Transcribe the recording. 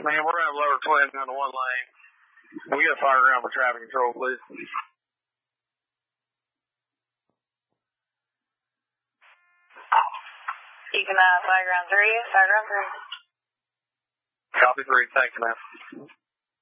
Man, we're going to lower twin down to 1 lane. We got fire ground for traffic control, please. Eagle 9, fire ground 3, fire ground 3. Copy 3, thanks, man.